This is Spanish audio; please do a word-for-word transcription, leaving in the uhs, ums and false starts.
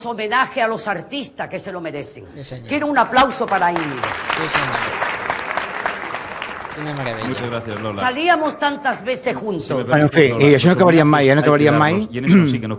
homenaje a los artistas que se lo merecen. Sí, quiero un aplauso para Íñigo. Sí, señor. Quina meravella. Muchas gracias, Lola. Salíamos tantes veces juntos. Si me Bueno, en permites, fi, Lola, i això no los acabaria mai, eh? No homenajes hay que acabaria mai. darlos, y en eso sí que no